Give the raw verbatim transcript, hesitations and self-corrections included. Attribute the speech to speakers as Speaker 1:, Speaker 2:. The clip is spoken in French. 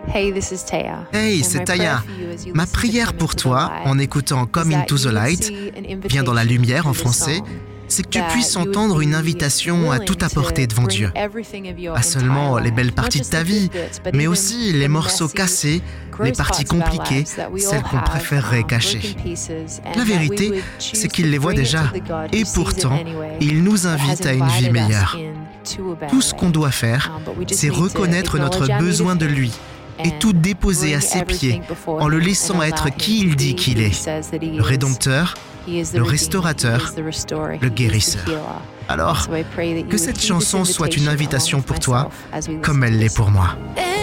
Speaker 1: Hey, c'est Taya. Ma prière pour toi, en écoutant Come Into the Light, Viens dans la lumière en français, c'est que tu puisses entendre une invitation à tout apporter devant Dieu. Pas seulement les belles parties de ta vie, mais aussi les morceaux cassés, les parties compliquées, celles qu'on préférerait cacher. La vérité, c'est qu'il les voit déjà, et pourtant, il nous invite à une vie meilleure. Tout ce qu'on doit faire, c'est reconnaître notre besoin de lui et tout déposer à ses pieds en le laissant être qui il dit qu'il est, le Rédempteur, le Restaurateur, le Guérisseur. Alors, que cette chanson soit une invitation pour toi, comme elle l'est pour moi.